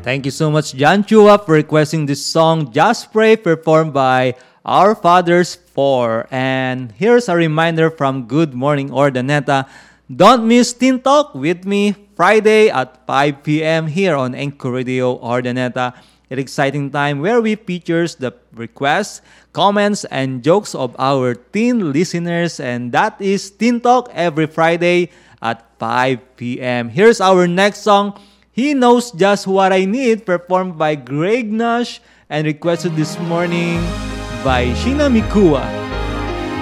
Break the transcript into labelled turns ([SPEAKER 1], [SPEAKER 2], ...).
[SPEAKER 1] Thank you so much, John Chua, for requesting this song, Just Pray, performed by Our Fathers 4. And here's a reminder from Good Morning Ordaneta. Don't miss Teen Talk with me Friday at 5 p.m. here on Anchor Radio Ordaneta. An exciting time where we features the requests, comments, and jokes of our teen listeners. And that is Teen Talk every Friday at 5 p.m. Here's our next song, He Knows Just What I Need, performed by Greg Nash and requested this morning by Sheena Mikua.